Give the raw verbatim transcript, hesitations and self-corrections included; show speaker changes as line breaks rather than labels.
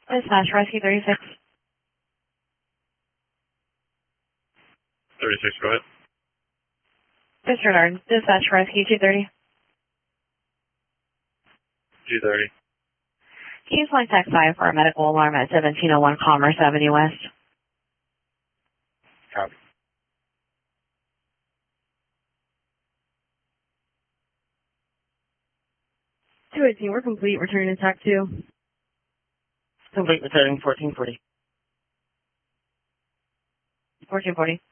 Dispatch, Rescue thirty-six.
thirty-six, go ahead.
Disregard. Dispatch, Rescue two thirty.
two thirty.
Can you select text five for a medical alarm at seventeen oh one Commerce Avenue West?
Copy.
two eighteen, we're complete. Returning to TAC two.
Complete returning fourteen forty.
fourteen forty.